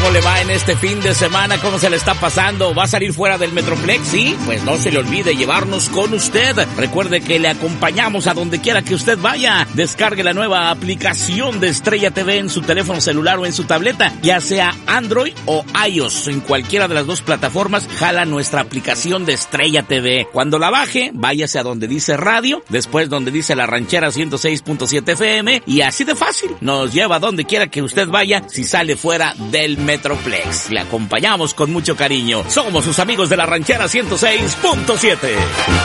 ¿Cómo le va en este fin de semana? ¿Cómo se le está pasando? ¿Va a salir fuera del Metroplex? Sí, pues no se le olvide llevarnos con usted. Recuerde que le acompañamos a donde quiera que usted vaya. Descargue la nueva aplicación de Estrella TV en su teléfono celular o en su tableta, ya sea Android o iOS. En cualquiera de las dos plataformas jala nuestra aplicación de Estrella TV. Cuando la baje, váyase a donde dice radio, después donde dice La Ranchera 106.7 FM y así de fácil nos lleva a donde quiera que usted vaya si sale fuera del Metroplex. Le acompañamos con mucho cariño. Somos sus amigos de La Ranchera 106.7.